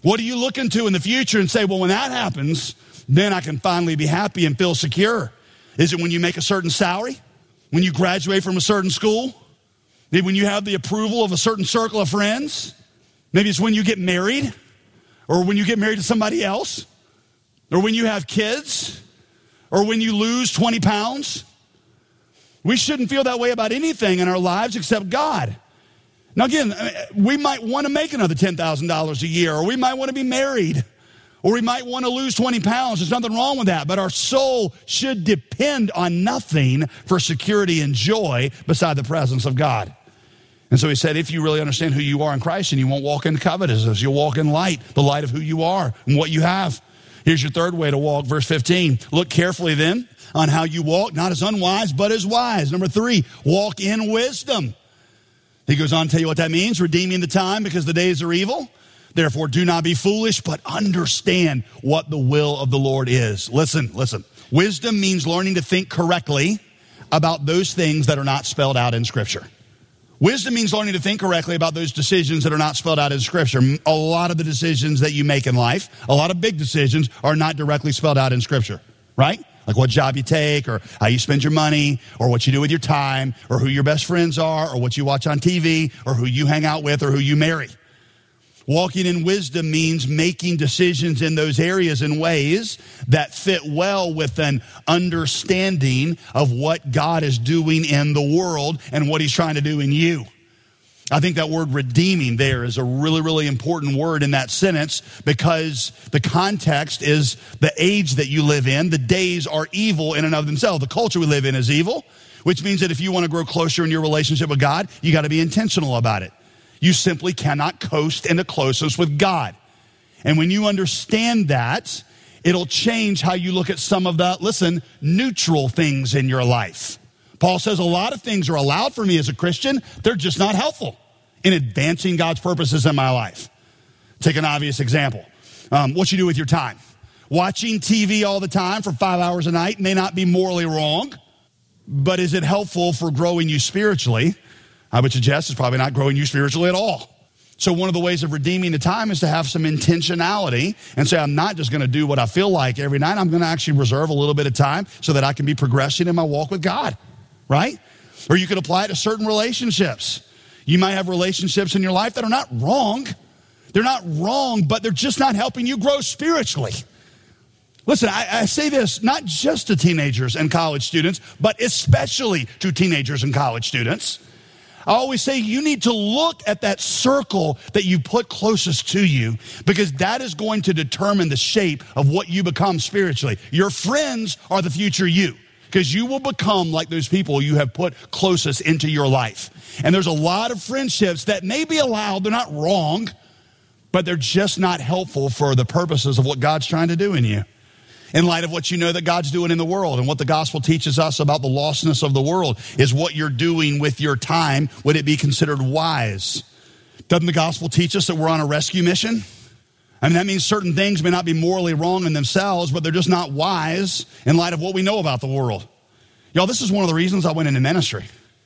What are you looking to in the future and say, well, when that happens, then I can finally be happy and feel secure? Is it when you make a certain salary? When you graduate from a certain school? Maybe when you have the approval of a certain circle of friends? Maybe it's when you get married, or when you get married to somebody else, or when you have kids, or when you lose 20 pounds. We shouldn't feel that way about anything in our lives except God. Now again, we might want to make another $10,000 a year, or we might want to be married, or we might want to lose 20 pounds. There's nothing wrong with that, but our soul should depend on nothing for security and joy beside the presence of God. And so he said, if you really understand who you are in Christ, and you won't walk in covetousness, you'll walk in light, the light of who you are and what you have. Here's your third way to walk, verse 15. Look carefully then on how you walk, not as unwise, but as wise. Number 3, walk in wisdom. He goes on to tell you what that means, redeeming the time because the days are evil. Therefore, do not be foolish, but understand what the will of the Lord is. Listen. Wisdom means learning to think correctly about those things that are not spelled out in Scripture. Wisdom means learning to think correctly about those decisions that are not spelled out in Scripture. A lot of the decisions that you make in life, a lot of big decisions, are not directly spelled out in Scripture, right? Like what job you take, or how you spend your money, or what you do with your time, or who your best friends are, or what you watch on TV, or who you hang out with, or who you marry. Walking in wisdom means making decisions in those areas in ways that fit well with an understanding of what God is doing in the world and what he's trying to do in you. I think that word redeeming there is a really, really important word in that sentence, because the context is the age that you live in. The days are evil in and of themselves. The culture we live in is evil, which means that if you want to grow closer in your relationship with God, you got to be intentional about it. You simply cannot coast into closeness with God. And when you understand that, it'll change how you look at some of the, neutral things in your life. Paul says a lot of things are allowed for me as a Christian. They're just not helpful in advancing God's purposes in my life. Take an obvious example. What you do with your time. Watching TV all the time for 5 hours a night may not be morally wrong, but is it helpful for growing you spiritually? I would suggest it's probably not growing you spiritually at all. So one of the ways of redeeming the time is to have some intentionality and say, I'm not just going to do what I feel like every night. I'm going to actually reserve a little bit of time so that I can be progressing in my walk with God, right? Or you can apply it to certain relationships. You might have relationships in your life that are not wrong. They're not wrong, but they're just not helping you grow spiritually. Listen, I say this not just to teenagers and college students, but especially to teenagers and college students. I always say you need to look at that circle that you put closest to you, because that is going to determine the shape of what you become spiritually. Your friends are the future you, because you will become like those people you have put closest into your life. And there's a lot of friendships that may be allowed. They're not wrong, but they're just not helpful for the purposes of what God's trying to do in you. In light of what you know that God's doing in the world, and what the gospel teaches us about the lostness of the world is what you're doing with your time. Would it be considered wise? Doesn't the gospel teach us that we're on a rescue mission? I mean, that means certain things may not be morally wrong in themselves, but they're just not wise in light of what we know about the world. Y'all, this is one of the reasons I went into ministry.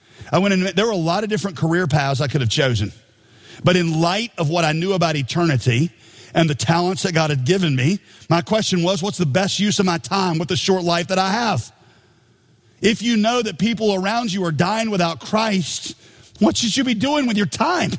There were a lot of different career paths I could have chosen. But in light of what I knew about eternity and the talents that God had given me, my question was, what's the best use of my time with the short life that I have? If you know that people around you are dying without Christ, what should you be doing with your time?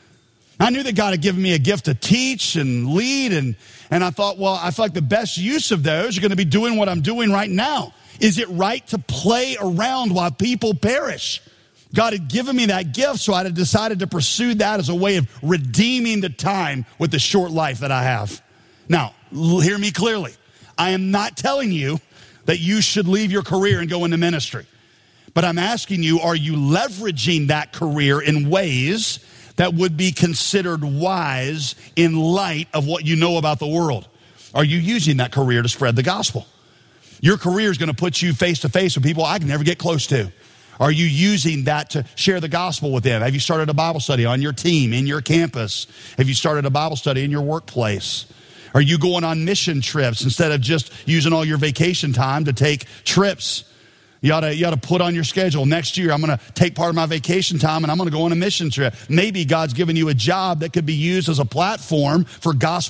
I knew that God had given me a gift to teach and lead, and I thought, well, I feel like the best use of those are going to be doing what I'm doing right now. Is it right to play around while people perish? God had given me that gift, so I had decided to pursue that as a way of redeeming the time with the short life that I have. Now, hear me clearly. I am not telling you that you should leave your career and go into ministry. But I'm asking you, are you leveraging that career in ways that would be considered wise in light of what you know about the world? Are you using that career to spread the gospel? Your career is going to put you face to face with people I can never get close to. Are you using that to share the gospel with them? Have you started a Bible study on your team, in your campus? Have you started a Bible study in your workplace? Are you going on mission trips instead of just using all your vacation time to take trips? You ought to put on your schedule, next year I'm going to take part of my vacation time and I'm going to go on a mission trip. Maybe God's given you a job that could be used as a platform for gospel